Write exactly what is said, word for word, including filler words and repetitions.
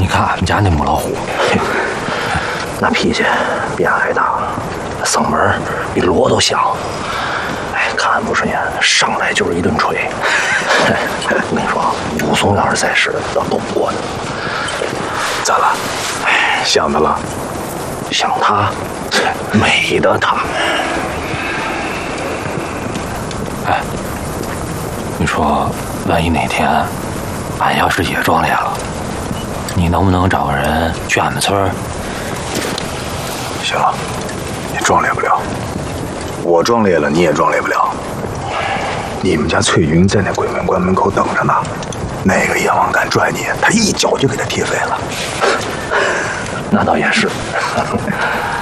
看俺们家那母老虎， 那脾气比俺还大，嗓门比锣都响。哎，看俺不顺眼，上来就是一顿锤。我跟你说，武松要是在世，要斗不过的。 咋了？哎，想他了？ 想他，美的他。 哎，你说，万一哪天俺要是也壮烈了，你能不能找个人去俺们村儿？ 行，你壮烈不了，我壮烈了，你也壮烈不了。你们家翠云在那鬼门关门口等着呢，那个阎王敢拽你，他一脚就给他踢飞了。 那倒也是。